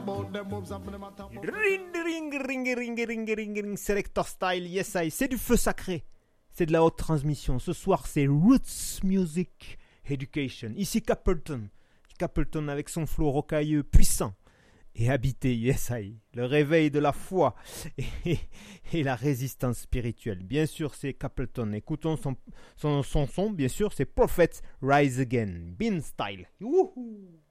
Ring, Selector Style, yes I. C'est du feu sacré. C'est de la haute transmission. Ce soir, c'est Roots Music Education. Ici Capleton. Capleton avec son flow rocailleux puissant et habité, yes I. Le réveil de la foi et la résistance spirituelle. Bien sûr, c'est Capleton. Écoutons son son, bien sûr, c'est Prophet Rise Again. Bean Style. Wouhou!